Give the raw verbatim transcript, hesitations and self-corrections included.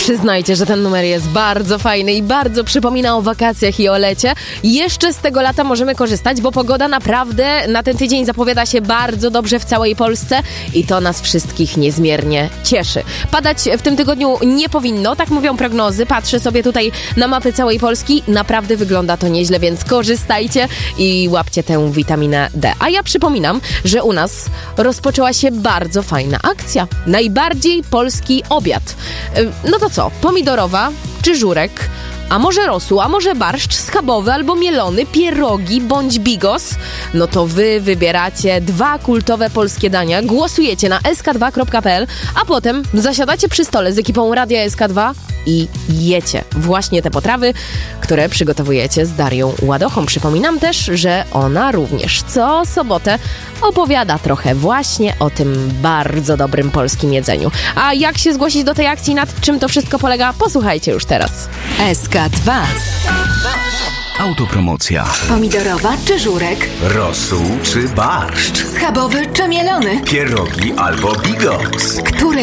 Przyznajcie, że ten numer jest bardzo fajny i bardzo przypomina o wakacjach i o lecie. Jeszcze z tego lata możemy korzystać, bo pogoda naprawdę na ten tydzień zapowiada się bardzo dobrze w całej Polsce i to nas wszystkich niezmiernie cieszy. Padać w tym tygodniu nie powinno, tak mówią prognozy. Patrzę sobie tutaj na mapy całej Polski. Naprawdę wygląda to nieźle, więc korzystajcie i łapcie tę witaminę D. A ja przypominam, że u nas rozpoczęła się bardzo fajna akcja. Najbardziej polski obiad. No to co? Pomidorowa czy żurek? A może rosół, a może barszcz schabowy albo mielony, pierogi bądź bigos? No to wy wybieracie dwa kultowe polskie dania, głosujecie na s k dwa kropka p l, a potem zasiadacie przy stole z ekipą Radia S K dwa i jecie właśnie te potrawy, które przygotowujecie z Darią Ładochą. Przypominam też, że ona również co sobotę opowiada trochę właśnie o tym bardzo dobrym polskim jedzeniu. A jak się zgłosić do tej akcji, nad czym to wszystko polega? Posłuchajcie już teraz. S K dwa. Autopromocja. Pomidorowa czy żurek? Rosół czy barszcz? Schabowy czy mielony? Pierogi albo bigos? Które